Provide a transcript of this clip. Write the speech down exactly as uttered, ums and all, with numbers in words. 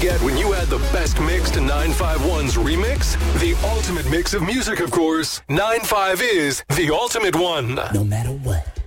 get when you add the best mix to nine five one's remix? The ultimate mix of music, of course. nine five is the ultimate one. No matter what.